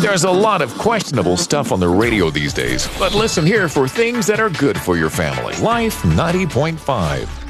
There's a lot of questionable stuff on the radio these days, but listen here for things that are good for your family. Life 90.5.